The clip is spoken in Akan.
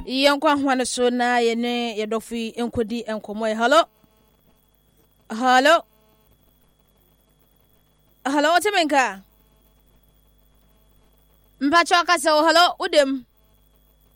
Yankwa hwana so na yene yedofi enkodi enkomo. Hello. Hello, otemenka. Mpacho akasa hello udem.